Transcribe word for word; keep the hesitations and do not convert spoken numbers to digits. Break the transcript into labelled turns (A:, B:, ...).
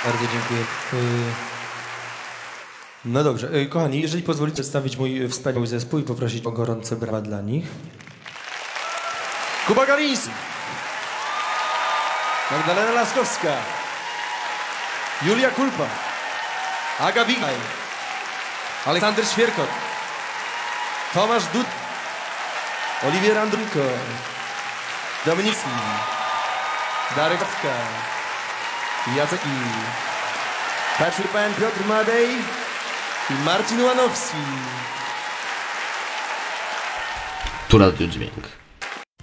A: Bardzo dziękuję. Y, No dobrze, y, kochani, jeżeli pozwolicie przedstawić mój wspaniały zespół i poprosić o gorące brawa dla nich. Kuba Galiński, Magdalena Laskowska, Julia Kulpa, Aga Bigaj, Aleksander Świerkot, Tomasz Dud, Oliwier Andrunko, Dominik, Darek Kawka, Jacek I, Patryk Pan, Piotr Madej i Marcin Łanowski.
B: Tu Radio Dźwięk.